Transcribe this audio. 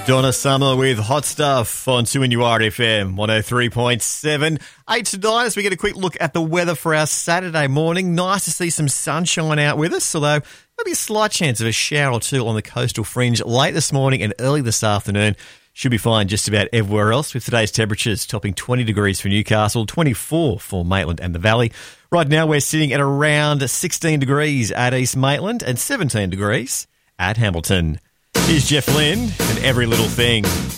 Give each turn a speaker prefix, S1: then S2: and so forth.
S1: Donna Summer with Hot Stuff on 2NURFM 103.7. 8 to 9 as we get a quick look at the weather for our Saturday morning. Nice to see some sunshine out with us, although maybe a slight chance of a shower or two on the coastal fringe late this morning and early this afternoon. Should be fine just about everywhere else, with today's temperatures topping 20 degrees for Newcastle, 24 for Maitland and the Valley. Right now we're sitting at around 16 degrees at East Maitland and 17 degrees at Hamilton. Here's Jeff Lynne and Every Little Thing.